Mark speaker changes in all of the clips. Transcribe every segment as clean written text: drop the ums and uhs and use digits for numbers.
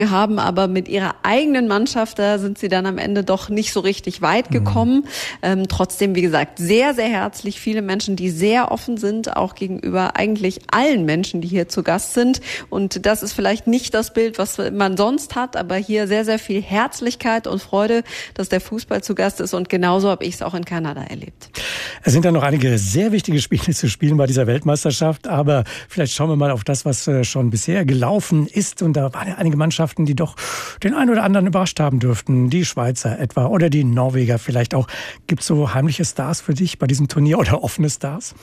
Speaker 1: haben, aber mit ihrer eigenen Mannschaft, da sind sie dann am Ende doch nicht so richtig weit gekommen. Trotzdem, wie gesagt, sehr, sehr herzlich. Viele Menschen, die sehr offen sind, auch gegenüber eigentlich allen Menschen, die hier zu Gast sind. Und das ist vielleicht nicht das Bild, was man sonst hat, aber hier sehr, sehr viel Herzlichkeit und Freude, dass der Fußball zu Gast ist. Und genauso habe ich es auch in Kanada erlebt.
Speaker 2: Es sind ja noch einige sehr wichtige Spiele zu spielen bei dieser Weltmeisterschaft, aber vielleicht schauen wir mal auf das, was schon bisher gelaufen ist. Und da waren ja einige Mannschaften, die doch den einen oder anderen überrascht haben dürften. Die Schweizer etwa oder die Norweger vielleicht auch. Gibt es so heimliche Stars für dich bei diesem Turnier oder offene Stars?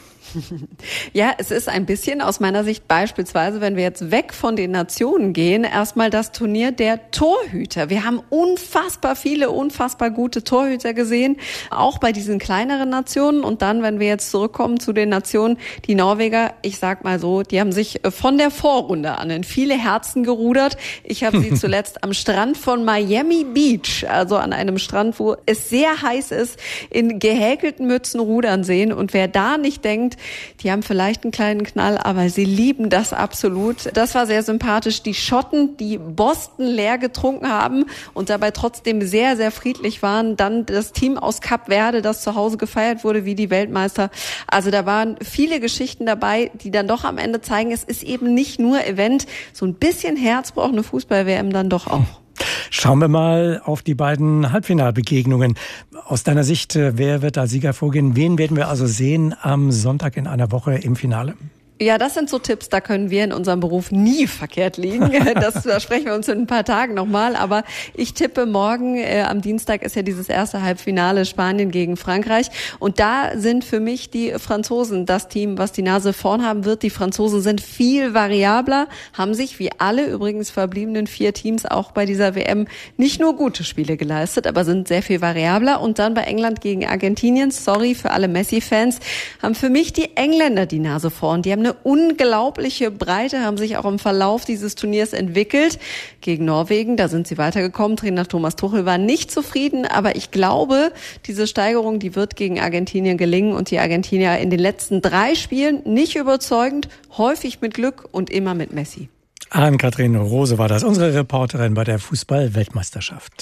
Speaker 1: Ja, es ist ein bisschen aus meiner Sicht beispielsweise, wenn wir jetzt weg von den Nationen gehen, erstmal das Turnier der Torhüter. Wir haben unfassbar viele, unfassbar gute Torhüter gesehen, auch bei diesen kleineren Nationen. Und dann, wenn wir jetzt zurückkommen zu den Nationen, die Norweger, ich sag mal so, die haben sich von der Vorrunde an in viele Herzen gerudert. Ich habe sie zuletzt am Strand von Miami Beach, also an einem Strand, wo es sehr heiß ist, in gehäkelten Mützen rudern sehen. Und wer da nicht denkt, die haben vielleicht einen kleinen Knall, aber sie lieben das absolut. Das war sehr sympathisch. Die Schotten, die Boston leer getrunken haben und dabei trotzdem sehr, sehr friedlich waren. Dann das Team aus Kap Verde, das zu Hause gefeiert wurde wie die Weltmeister. Also da waren viele Geschichten dabei, die dann doch am Ende zeigen, es ist eben nicht nur Event. So ein bisschen Herz braucht eine Fußball-WM dann doch auch.
Speaker 2: Schauen wir mal auf die beiden Halbfinalbegegnungen. Aus deiner Sicht, wer wird als Sieger vorgehen? Wen werden wir also sehen am Sonntag in einer Woche im Finale?
Speaker 1: Ja, das sind so Tipps, da können wir in unserem Beruf nie verkehrt liegen. Da sprechen wir uns in ein paar Tagen nochmal. Aber ich tippe morgen, am Dienstag ist ja dieses erste Halbfinale Spanien gegen Frankreich. Und da sind für mich die Franzosen das Team, was die Nase vorn haben wird. Die Franzosen sind viel variabler, haben sich wie alle übrigens verbliebenen 4 Teams auch bei dieser WM nicht nur gute Spiele geleistet, aber sind sehr viel variabler. Und dann bei England gegen Argentinien, sorry für alle Messi-Fans, haben für mich die Engländer die Nase vorn. Die haben eine unglaubliche Breite, haben sich auch im Verlauf dieses Turniers entwickelt. Gegen Norwegen, da sind sie weitergekommen. Trainer Thomas Tuchel war nicht zufrieden, aber ich glaube, diese Steigerung, die wird gegen Argentinien gelingen und die Argentinier in den letzten 3 Spielen nicht überzeugend, häufig mit Glück und immer mit Messi.
Speaker 2: Ann-Kathrin Rose war das, unsere Reporterin bei der Fußball-Weltmeisterschaft.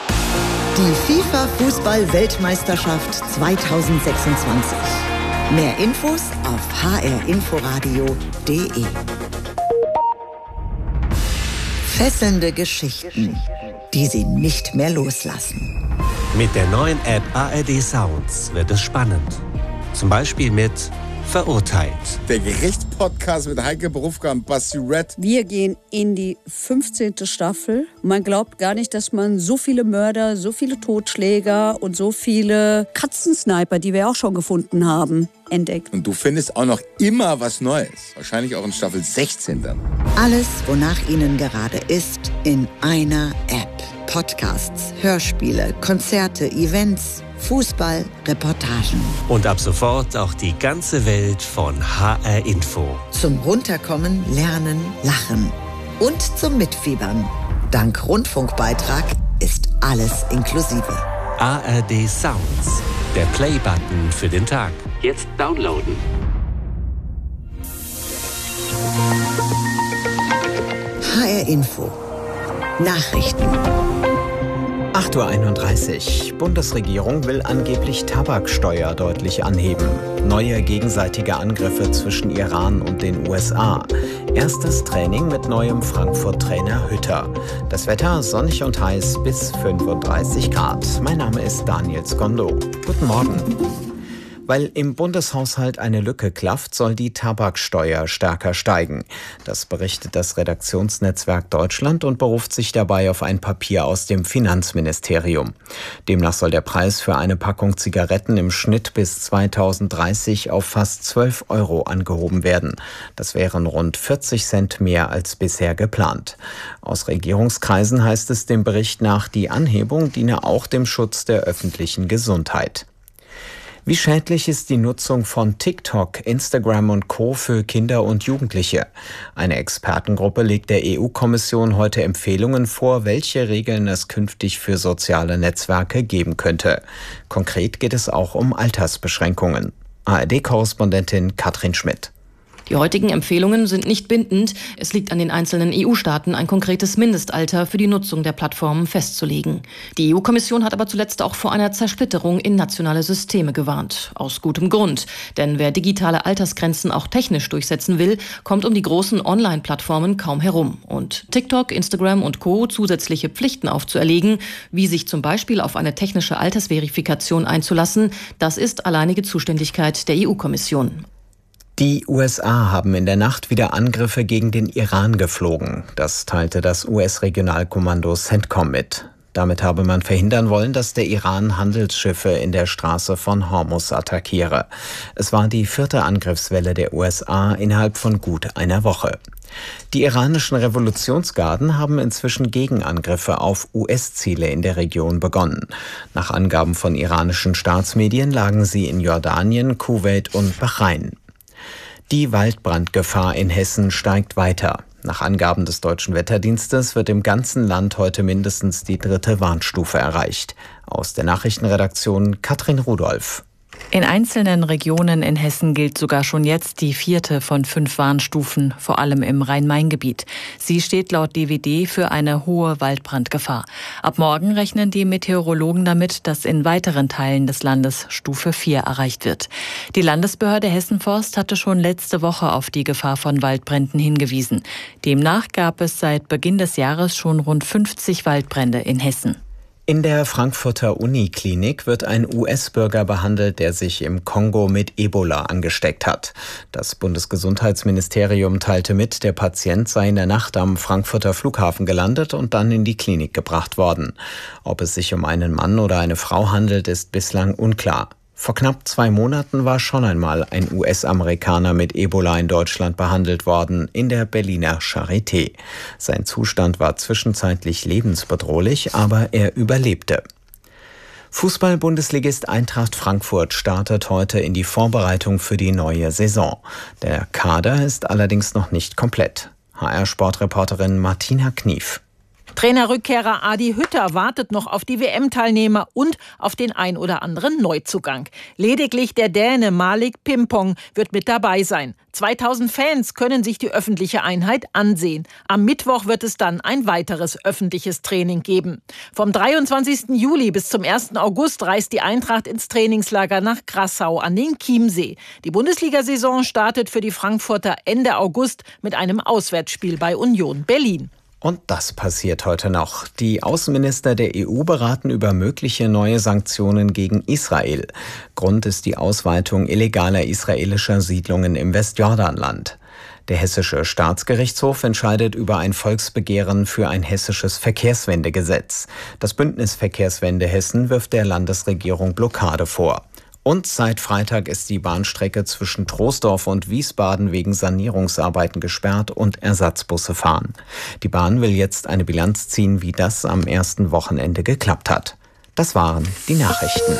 Speaker 3: Die FIFA-Fußball-Weltmeisterschaft 2026. Mehr Infos auf hrinforadio.de. Fesselnde Geschichten, die Sie nicht mehr loslassen.
Speaker 4: Mit der neuen App ARD Sounds wird es spannend. Zum Beispiel mit Verurteilt.
Speaker 5: Der Gerichtspodcast mit Heike Berufka und Basti Red.
Speaker 6: Wir gehen in die 15. Staffel. Man glaubt gar nicht, dass man so viele Mörder, so viele Totschläger und so viele Katzensniper, die wir auch schon gefunden haben, entdeckt.
Speaker 5: Und du findest auch noch immer was Neues. Wahrscheinlich auch in Staffel 16 dann.
Speaker 3: Alles, wonach Ihnen gerade ist, in einer App. Podcasts, Hörspiele, Konzerte, Events, Fußball, Reportagen.
Speaker 4: Und ab sofort auch die ganze Welt von HR Info.
Speaker 3: Zum Runterkommen, Lernen, Lachen und zum Mitfiebern. Dank Rundfunkbeitrag ist alles inklusive.
Speaker 4: ARD Sounds, der Play-Button für den Tag. Jetzt downloaden.
Speaker 3: HR Info. Nachrichten.
Speaker 7: 8:31 Uhr. Bundesregierung will angeblich Tabaksteuer deutlich anheben. Neue gegenseitige Angriffe zwischen Iran und den USA. Erstes Training mit neuem Frankfurt-Trainer Hütter. Das Wetter sonnig und heiß bis 35 Grad. Mein Name ist Daniel Skondo. Guten Morgen. Weil im Bundeshaushalt eine Lücke klafft, soll die Tabaksteuer stärker steigen. Das berichtet das Redaktionsnetzwerk Deutschland und beruft sich dabei auf ein Papier aus dem Finanzministerium. Demnach soll der Preis für eine Packung Zigaretten im Schnitt bis 2030 auf fast 12 € angehoben werden. Das wären rund 40 Cent mehr als bisher geplant. Aus Regierungskreisen heißt es dem Bericht nach, die Anhebung diene auch dem Schutz der öffentlichen Gesundheit. Wie schädlich ist die Nutzung von TikTok, Instagram und Co. für Kinder und Jugendliche? Eine Expertengruppe legt der EU-Kommission heute Empfehlungen vor, welche Regeln es künftig für soziale Netzwerke geben könnte. Konkret geht es auch um Altersbeschränkungen. ARD-Korrespondentin Katrin Schmidt.
Speaker 8: Die heutigen Empfehlungen sind nicht bindend. Es liegt an den einzelnen EU-Staaten, ein konkretes Mindestalter für die Nutzung der Plattformen festzulegen. Die EU-Kommission hat aber zuletzt auch vor einer Zersplitterung in nationale Systeme gewarnt. Aus gutem Grund. Denn wer digitale Altersgrenzen auch technisch durchsetzen will, kommt um die großen Online-Plattformen kaum herum. Und TikTok, Instagram und Co. zusätzliche Pflichten aufzuerlegen, wie sich zum Beispiel auf eine technische Altersverifikation einzulassen, das ist alleinige Zuständigkeit der EU-Kommission.
Speaker 7: Die USA haben in der Nacht wieder Angriffe gegen den Iran geflogen. Das teilte das US-Regionalkommando CENTCOM mit. Damit habe man verhindern wollen, dass der Iran Handelsschiffe in der Straße von Hormuz attackiere. Es war die 4. Angriffswelle der USA innerhalb von gut einer Woche. Die iranischen Revolutionsgarden haben inzwischen Gegenangriffe auf US-Ziele in der Region begonnen. Nach Angaben von iranischen Staatsmedien lagen sie in Jordanien, Kuwait und Bahrain. Die Waldbrandgefahr in Hessen steigt weiter. Nach Angaben des Deutschen Wetterdienstes wird im ganzen Land heute mindestens die 3. Warnstufe erreicht. Aus der Nachrichtenredaktion Katrin Rudolph.
Speaker 9: In einzelnen Regionen in Hessen gilt sogar schon jetzt die 4. von 5 Warnstufen, vor allem im Rhein-Main-Gebiet. Sie steht laut DWD für eine hohe Waldbrandgefahr. Ab morgen rechnen die Meteorologen damit, dass in weiteren Teilen des Landes Stufe 4 erreicht wird. Die Landesbehörde Hessen-Forst hatte schon letzte Woche auf die Gefahr von Waldbränden hingewiesen. Demnach gab es seit Beginn des Jahres schon rund 50 Waldbrände in Hessen.
Speaker 7: In der Frankfurter Uniklinik wird ein US-Bürger behandelt, der sich im Kongo mit Ebola angesteckt hat. Das Bundesgesundheitsministerium teilte mit, der Patient sei in der Nacht am Frankfurter Flughafen gelandet und dann in die Klinik gebracht worden. Ob es sich um einen Mann oder eine Frau handelt, ist bislang unklar. Vor knapp 2 Monaten war schon einmal ein US-Amerikaner mit Ebola in Deutschland behandelt worden, in der Berliner Charité. Sein Zustand war zwischenzeitlich lebensbedrohlich, aber er überlebte. Fußball-Bundesligist Eintracht Frankfurt startet heute in die Vorbereitung für die neue Saison. Der Kader ist allerdings noch nicht komplett. HR-Sportreporterin Martina Knief.
Speaker 10: Trainerrückkehrer Adi Hütter wartet noch auf die WM-Teilnehmer und auf den ein oder anderen Neuzugang. Lediglich der Däne Malik Pimpong wird mit dabei sein. 2000 Fans können sich die öffentliche Einheit ansehen. Am Mittwoch wird es dann ein weiteres öffentliches Training geben. Vom 23. Juli bis zum 1. August reist die Eintracht ins Trainingslager nach Grassau an den Chiemsee. Die Bundesliga-Saison startet für die Frankfurter Ende August mit einem Auswärtsspiel bei Union Berlin.
Speaker 7: Und das passiert heute noch. Die Außenminister der EU beraten über mögliche neue Sanktionen gegen Israel. Grund ist die Ausweitung illegaler israelischer Siedlungen im Westjordanland. Der hessische Staatsgerichtshof entscheidet über ein Volksbegehren für ein hessisches Verkehrswendegesetz. Das Bündnis Verkehrswende Hessen wirft der Landesregierung Blockade vor. Und seit Freitag ist die Bahnstrecke zwischen Troisdorf und Wiesbaden wegen Sanierungsarbeiten gesperrt und Ersatzbusse fahren. Die Bahn will jetzt eine Bilanz ziehen, wie das am ersten Wochenende geklappt hat. Das waren die Nachrichten.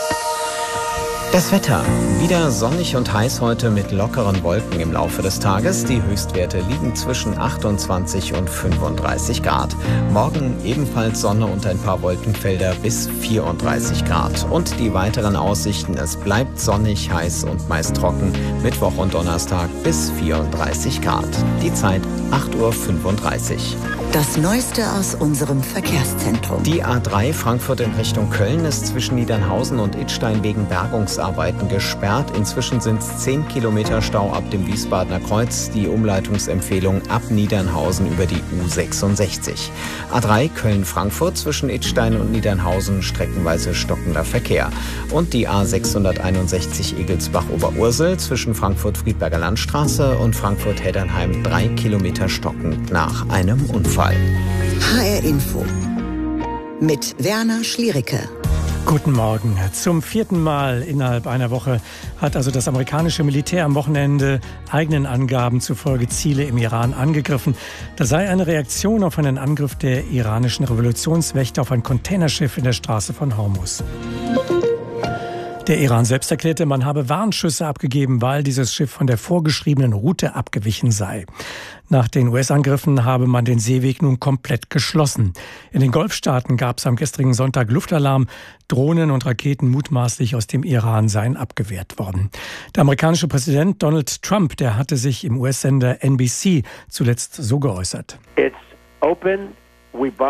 Speaker 7: Das Wetter. Wieder sonnig und heiß heute mit lockeren Wolken im Laufe des Tages. Die Höchstwerte liegen zwischen 28 und 35 Grad. Morgen ebenfalls Sonne und ein paar Wolkenfelder bis 34 Grad. Und die weiteren Aussichten: Es bleibt sonnig, heiß und meist trocken. Mittwoch und Donnerstag bis 34 Grad. Die Zeit 8:35 Uhr.
Speaker 3: Das Neueste aus unserem Verkehrszentrum.
Speaker 7: Die A3 Frankfurt in Richtung Köln ist zwischen Niedernhausen und Idstein wegen Bergungsarbeiten gesperrt. Inzwischen sind es 10 Kilometer Stau ab dem Wiesbadener Kreuz. Die Umleitungsempfehlung ab Niedernhausen über die U66. A3 Köln-Frankfurt zwischen Idstein und Niedernhausen streckenweise stockender Verkehr. Und die A661 Egelsbach-Oberursel zwischen Frankfurt-Friedberger Landstraße und Frankfurt-Heddernheim 3 Kilometer stockend nach einem Unfall.
Speaker 3: HR Info mit Werner Schliericke.
Speaker 2: Guten Morgen. Zum 4. Mal innerhalb einer Woche hat also das amerikanische Militär am Wochenende eigenen Angaben zufolge Ziele im Iran angegriffen. Das sei eine Reaktion auf einen Angriff der iranischen Revolutionswächter auf ein Containerschiff in der Straße von Hormuz. Der Iran selbst erklärte, man habe Warnschüsse abgegeben, weil dieses Schiff von der vorgeschriebenen Route abgewichen sei. Nach den US-Angriffen habe man den Seeweg nun komplett geschlossen. In den Golfstaaten gab es am gestrigen Sonntag Luftalarm. Drohnen und Raketen mutmaßlich aus dem Iran seien abgewehrt worden. Der amerikanische Präsident Donald Trump, der hatte sich im US-Sender NBC zuletzt so geäußert.
Speaker 11: It's open.